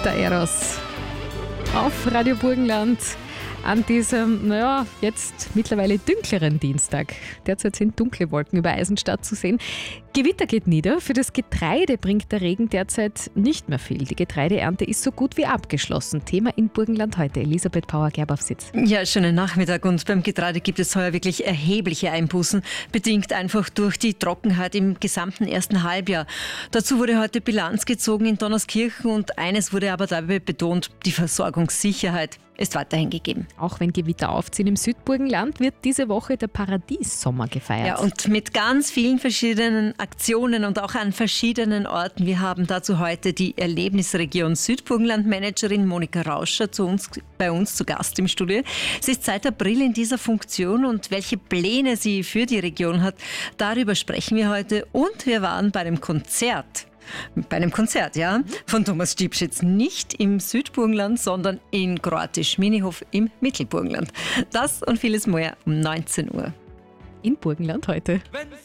der Eros auf Radio Burgenland an diesem, jetzt mittlerweile dunkleren Dienstag. Derzeit sind dunkle Wolken über Eisenstadt zu sehen. Gewitter geht nieder. Für das Getreide bringt der Regen derzeit nicht mehr viel. Die Getreideernte ist so gut wie abgeschlossen. Thema in Burgenland heute. Elisabeth Pauer-Gerber-Sitz. Ja, schönen Nachmittag. Und beim Getreide gibt es heuer wirklich erhebliche Einbußen, bedingt einfach durch die Trockenheit im gesamten ersten Halbjahr. Dazu wurde heute Bilanz gezogen in Donauskirchen und eines wurde aber dabei betont: die Versorgungssicherheit ist weiterhin gegeben. Auch wenn Gewitter aufziehen im Südburgenland, wird diese Woche der Paradiessommer gefeiert. Ja, und mit ganz vielen verschiedenen Aktionen und auch an verschiedenen Orten. Wir haben dazu heute die Erlebnisregion Südburgenland-Managerin Monika Rauscher bei uns zu Gast im Studio. Sie ist seit April in dieser Funktion und welche Pläne sie für die Region hat, darüber sprechen wir heute. Und wir waren bei einem Konzert. Bei einem Konzert, ja, von Thomas Stipschitz. Nicht im Südburgenland, sondern in Kroatisch-Minihof im Mittelburgenland. Das und vieles mehr um 19 Uhr. In Burgenland heute. Wenn